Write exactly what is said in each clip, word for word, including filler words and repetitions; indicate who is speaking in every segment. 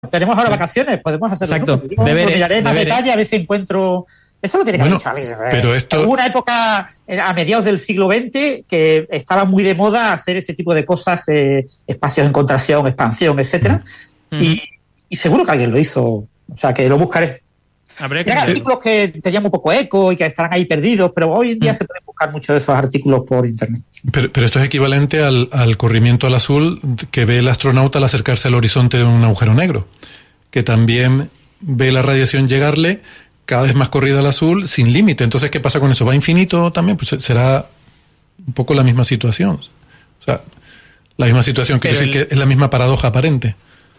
Speaker 1: tenemos ahora vacaciones, podemos hacerlo.
Speaker 2: Exacto.
Speaker 1: ¿No? Yo
Speaker 2: Deberes,
Speaker 1: lo miraré más
Speaker 2: deberes.
Speaker 1: detalle, a ver si encuentro... Eso lo tiene que
Speaker 3: Bueno,
Speaker 1: salir.
Speaker 3: pero esto...
Speaker 1: Hubo una época, a mediados del siglo veinte, que estaba muy de moda hacer ese tipo de cosas, eh, espacios en contracción, expansión, etcétera. Mm. Y, y seguro que alguien lo hizo. O sea, que lo buscaré.
Speaker 2: Habría que
Speaker 1: Eran artículos que tenían un poco eco y que estarán ahí perdidos, pero hoy en día mm. se pueden buscar muchos de esos artículos por internet.
Speaker 3: Pero, pero esto es equivalente al, al corrimiento al azul que ve el astronauta al acercarse al horizonte de un agujero negro, que también ve la radiación llegarle cada vez más corrida al azul sin límite. Entonces, ¿qué pasa con eso? ¿Va infinito también? Pues será un poco la misma situación. O sea, la misma situación, quiero decir el... que es la misma paradoja aparente.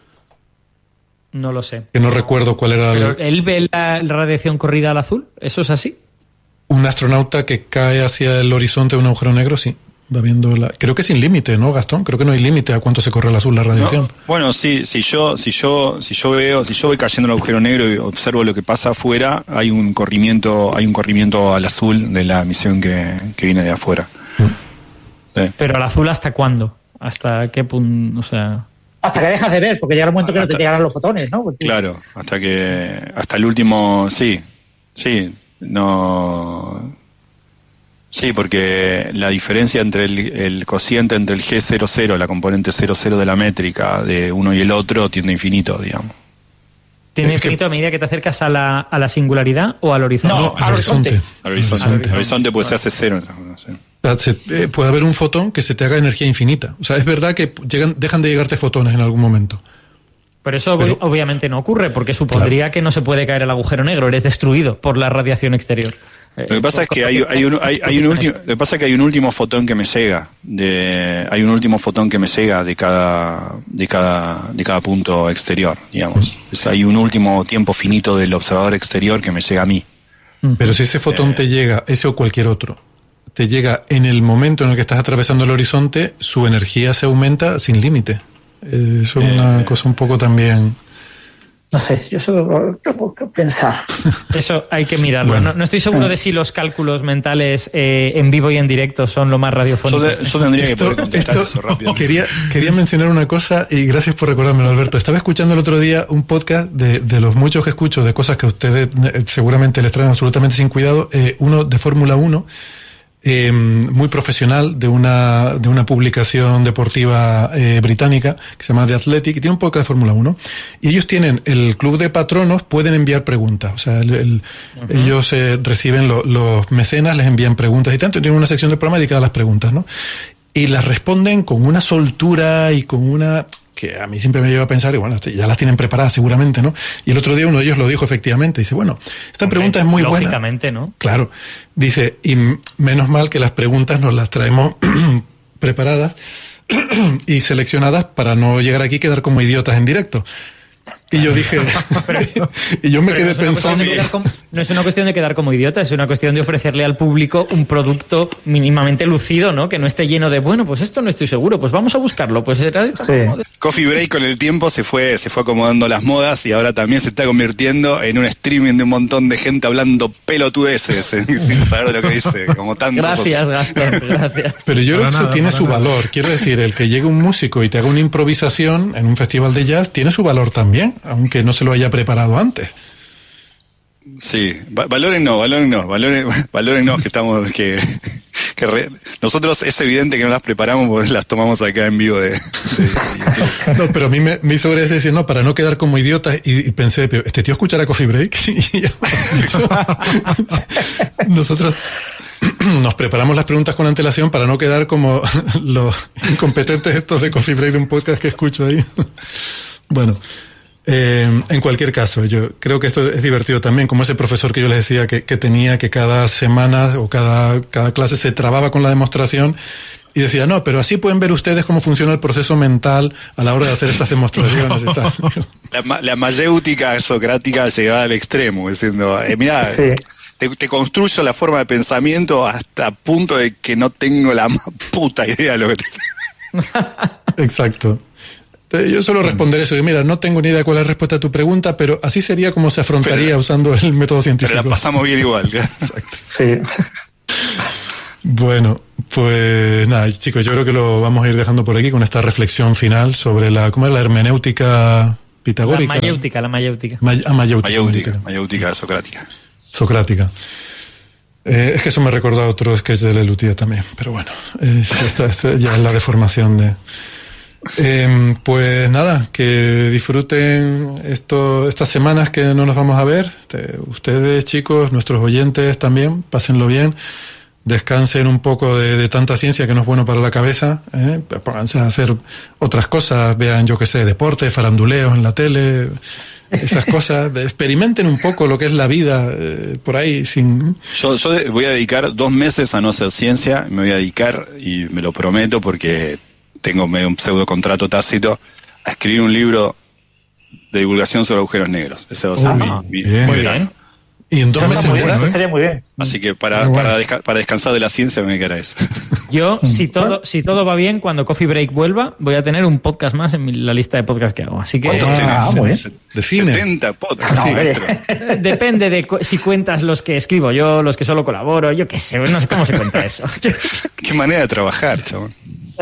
Speaker 2: No lo sé.
Speaker 3: Que no recuerdo cuál era.
Speaker 2: ¿Pero
Speaker 3: el...
Speaker 2: él ve la radiación corrida al azul? ¿Eso es así?
Speaker 3: Un astronauta que cae hacia el horizonte de un agujero negro, sí. Va viendo la... Creo que sin límite, ¿no, Gastón? Creo que no hay límite a cuánto se corre al azul la radiación.
Speaker 4: No, bueno, sí, si yo, si yo, si yo veo, si yo voy cayendo en el agujero negro y observo lo que pasa afuera, hay un corrimiento, hay un corrimiento al azul de la emisión que, que viene de afuera. Mm.
Speaker 2: Sí. Pero al azul, ¿hasta cuándo? ¿Hasta qué punto? O sea...
Speaker 1: Hasta que dejas de ver, porque llega un momento que hasta, no te llegarán los fotones, ¿no? Porque...
Speaker 4: Claro, hasta que, hasta el último, sí, sí, no... Sí, porque la diferencia entre el, el cociente entre el G cero cero, la componente cero cero de la métrica de uno y el otro, tiende a infinito, digamos.
Speaker 2: ¿Tiene infinito a medida que te acercas a la, a la singularidad o al horizonte?
Speaker 1: No, al horizonte.
Speaker 4: Al horizonte, al horizonte, al horizonte pues se hace cero. Sí.
Speaker 3: Se, eh, puede haber un fotón que se te haga energía infinita. O sea, es verdad que llegan, dejan de llegarte fotones en algún momento.
Speaker 2: Pero eso Pero, obviamente no ocurre, porque supondría claro. que no se puede caer el agujero negro, eres destruido por la radiación exterior.
Speaker 4: Lo que pasa es que hay, hay, un, hay, hay un último, lo que pasa es que hay un último fotón que me llega, de, hay un último fotón que me llega de cada, de cada, de cada punto exterior, digamos. Es, hay un último tiempo finito del observador exterior que me llega a mí.
Speaker 3: Pero si ese fotón eh, te llega, ese o cualquier otro, te llega en el momento en el que estás atravesando el horizonte, su energía se aumenta sin límite. Eso es una eh, cosa un poco también...
Speaker 1: No sé, yo solo tengo que pensar.
Speaker 2: Eso hay que mirarlo.
Speaker 3: Bueno.
Speaker 2: No, no estoy seguro de si los cálculos mentales eh, en vivo y en directo son lo más radiofónico.
Speaker 4: Yo, de, yo tendría
Speaker 3: esto,
Speaker 4: que poder contestar
Speaker 3: esto,
Speaker 4: eso rápido.
Speaker 3: Quería, quería mencionar una cosa y gracias por recordármelo, Alberto. Estaba escuchando el otro día un podcast de, de los muchos que escucho, de cosas que a ustedes eh, seguramente les traen absolutamente sin cuidado. Eh, uno de Fórmula uno. Eh, muy profesional de una de una publicación deportiva eh, británica que se llama The Athletic y tiene un podcast de Fórmula uno y ellos tienen el club de patronos, pueden enviar preguntas, o sea, el, el, uh-huh. ellos eh, reciben lo, los mecenas, les envían preguntas y tanto, tienen una sección del programa dedicada a las preguntas, ¿no? Y las responden con una soltura y con una... que a mí siempre me lleva a pensar, y bueno, ya las tienen preparadas seguramente, ¿no? Y el otro día uno de ellos lo dijo efectivamente, dice, bueno, esta Hombre, pregunta es muy buena.
Speaker 2: Lógicamente, ¿no?
Speaker 3: Claro. Dice, y menos mal que las preguntas nos las traemos preparadas y seleccionadas para no llegar aquí y quedar como idiotas en directo. Y yo dije,
Speaker 2: pero,
Speaker 3: y yo me quedé
Speaker 2: no
Speaker 3: pensando...
Speaker 2: Como, no es una cuestión de quedar como idiota, es una cuestión de ofrecerle al público un producto mínimamente lucido, ¿no? Que no esté lleno de, bueno, pues esto no estoy seguro, pues vamos a buscarlo. Pues era
Speaker 1: sí.
Speaker 2: de...
Speaker 4: Coffee Break con el tiempo se fue, se fue acomodando las modas y ahora también se está convirtiendo en un streaming de un montón de gente hablando pelotudeces sin saber lo que dice, como tantos
Speaker 2: Gracias,
Speaker 4: otros.
Speaker 2: Gastón, gracias.
Speaker 3: Pero yo creo que eso tiene su valor. Quiero decir, el que llegue un músico y te haga una improvisación en un festival de jazz tiene su valor también, aunque no se lo haya preparado antes.
Speaker 4: Sí, va- valoren no, valoren no, valoren, valoren no, que estamos, que, que re- nosotros es evidente que no las preparamos porque las tomamos acá en vivo de, de YouTube.
Speaker 3: No, pero a mí me, me hizo gracia decir, no, para no quedar como idiotas, y, y pensé, pero este tío escuchará Coffee Break. Y yo, nosotros nos preparamos las preguntas con antelación para no quedar como los incompetentes estos de Coffee Break de un podcast que escucho ahí. Bueno. Eh, en cualquier caso, yo creo que esto es divertido también, como ese profesor que yo les decía que, que tenía que cada semana o cada, cada clase se trababa con la demostración y decía, no, pero así pueden ver ustedes cómo funciona el proceso mental a la hora de hacer estas demostraciones y tal.
Speaker 4: La, la mayéutica socrática llegaba al extremo, diciendo, eh, mirá,
Speaker 1: Sí.
Speaker 4: te, te construyo la forma de pensamiento hasta punto de que no tengo la más puta idea de lo que te...
Speaker 3: Exacto. Yo suelo responder eso, yo mira, no tengo ni idea cuál es la respuesta a tu pregunta, pero así sería como se afrontaría
Speaker 4: pero,
Speaker 3: usando el método científico.
Speaker 4: Pero la pasamos bien igual.
Speaker 1: Sí.
Speaker 3: Bueno, pues nada, chicos, yo creo que lo vamos a ir dejando por aquí con esta reflexión final sobre la, ¿cómo es la hermenéutica pitagórica.
Speaker 2: La mayéutica, la mayéutica.
Speaker 3: May, ah, mayéutica.
Speaker 4: Mayéutica, mayéutica socrática.
Speaker 3: Socrática. Eh, es que eso me recordó a otro sketch de Lelutier también, pero bueno, eh, esta, esta ya es la deformación de... Eh, pues nada, que disfruten esto, estas semanas que no nos vamos a ver. Te, ustedes, chicos, nuestros oyentes también, pásenlo bien. Descansen un poco de, de tanta ciencia que no es bueno para la cabeza, ¿eh? Pónganse a hacer otras cosas, vean, yo qué sé, deporte, faranduleos en la tele, esas cosas, experimenten un poco lo que es la vida eh, por ahí sin...
Speaker 4: Yo, yo voy a dedicar dos meses a no hacer ciencia, me voy a dedicar, y me lo prometo porque tengo medio un pseudo contrato tácito, a escribir un libro de divulgación sobre agujeros negros. Ese va a ser
Speaker 3: Ah,
Speaker 4: mi, mi,
Speaker 3: bien.
Speaker 4: mi
Speaker 2: Muy
Speaker 4: verano.
Speaker 2: bien.
Speaker 3: Y en dos
Speaker 1: Eso
Speaker 3: meses
Speaker 1: está muy bien,
Speaker 3: bueno,
Speaker 1: eso
Speaker 3: ¿eh?
Speaker 1: sería muy bien.
Speaker 4: Así que para,
Speaker 3: Muy bueno.
Speaker 4: para, desca- para descansar de la ciencia me voy a quedar a eso.
Speaker 2: Yo, si todo, si todo va bien, cuando Coffee Break vuelva, voy a tener un podcast más en mi- la lista de podcasts que hago. Así que
Speaker 4: ¿Cuántos
Speaker 3: Ah,
Speaker 4: tenés?
Speaker 1: muy bien.
Speaker 4: Se-
Speaker 3: De cine.
Speaker 4: setenta podcasts.
Speaker 1: No,
Speaker 4: maestro.
Speaker 2: eh, depende de cu- si cuentas los que escribo yo, los que solo colaboro, yo qué sé, no sé cómo se cuenta eso.
Speaker 4: Qué manera de trabajar, chabón.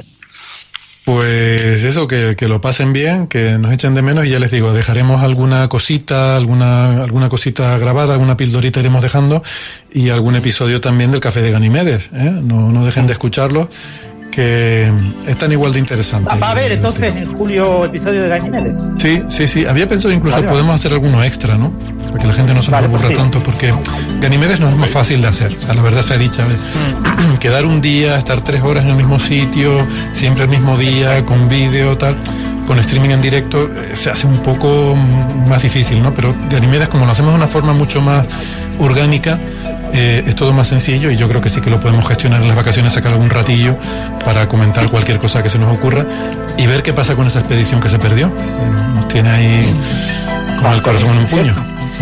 Speaker 3: Pues eso, que, que lo pasen bien, que nos echen de menos y ya les digo, dejaremos alguna cosita, alguna, alguna cosita grabada, alguna pildorita iremos dejando y algún episodio también del Café de Ganimedes, ¿eh? No, no dejen de escucharlo, que están igual de interesantes.
Speaker 1: Va va a haber entonces en julio episodio de Ganimedes.
Speaker 3: Sí, sí, sí. Había pensado incluso
Speaker 1: Vale,
Speaker 3: podemos hacer alguno extra, ¿no? Para que la gente no se nos
Speaker 1: Vale, pues
Speaker 3: aburra
Speaker 1: sí.
Speaker 3: tanto, porque Ganimedes no es más fácil de hacer. O sea, la verdad se ha dicho. ¿eh? Quedar un día, estar tres horas en el mismo sitio, siempre el mismo día, con vídeo, tal. Con streaming en directo eh, se hace un poco mm, más difícil, ¿no? Pero Ganimedes, como lo hacemos de una forma mucho más orgánica, eh, es todo más sencillo y yo creo que sí que lo podemos gestionar en las vacaciones, sacar algún ratillo para comentar cualquier cosa que se nos ocurra y ver qué pasa con esa expedición que se perdió. Eh, Nos tiene ahí con el corazón en un puño.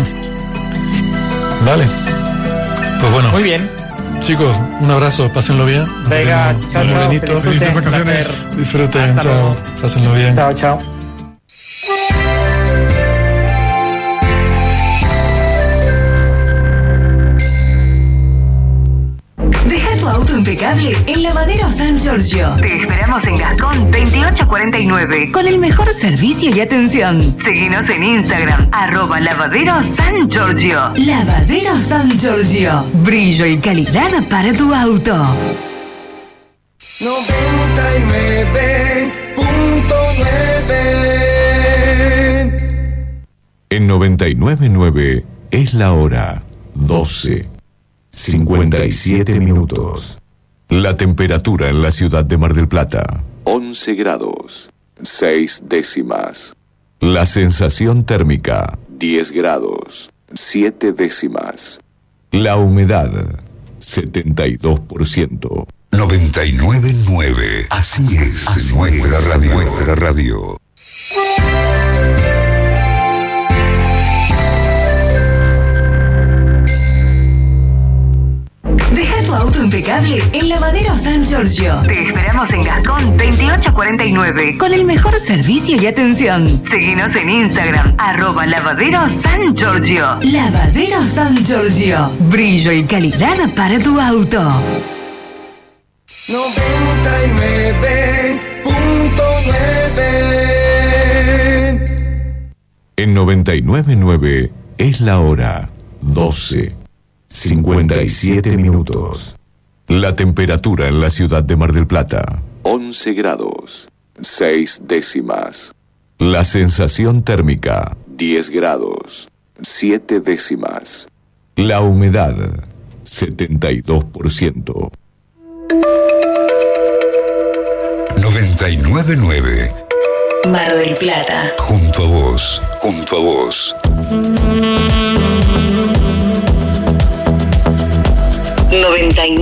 Speaker 3: Vale. Pues bueno,
Speaker 2: Muy bien.
Speaker 3: chicos, un abrazo, pásenlo bien. Nos
Speaker 1: Venga,
Speaker 3: veremos
Speaker 1: chao,
Speaker 3: muy
Speaker 1: chao,
Speaker 3: bonito.
Speaker 1: que disfruten.
Speaker 3: Felices vacaciones.
Speaker 2: Placer.
Speaker 3: Disfruten,
Speaker 2: Hasta
Speaker 3: chao.
Speaker 2: luego.
Speaker 3: Pásenlo bien.
Speaker 1: Chao, chao.
Speaker 5: Deja tu auto impecable en Lavadero San Giorgio. Te esperamos en Gascón veintiocho cuarenta y nueve con el mejor servicio y atención. Síguenos en Instagram, arroba Lavadero San Giorgio. Lavadero San Giorgio. Brillo y calidad para tu auto.
Speaker 6: noventa y nueve punto nueve.
Speaker 7: En noventa y nueve punto nueve es la hora doce, cincuenta y siete minutos. La temperatura en la ciudad de Mar del Plata, once grados, seis décimas. La sensación térmica, diez grados, siete décimas. La humedad, setenta y dos por ciento.
Speaker 8: noventa y nueve punto nueve. Así es, Así nuestra es, radio. Nuestra radio.
Speaker 5: Deja tu auto impecable en Lavadero San Giorgio. Te esperamos en Gascón veintiocho cuarenta y nueve con el mejor servicio y atención. Síguenos en Instagram, arroba Lavadero San Giorgio. Lavadero San Giorgio. Brillo y calidad para tu auto.
Speaker 6: noventa y nueve punto nueve.
Speaker 7: En noventa y nueve punto nueve es la hora doce, cincuenta y siete minutos. La temperatura en la ciudad de Mar del Plata, once grados, seis décimas. La sensación térmica, diez grados, siete décimas. La humedad, setenta y dos por ciento.
Speaker 8: noventa y nueve punto nueve.
Speaker 5: Mar del Plata.
Speaker 8: Junto a vos, junto a vos.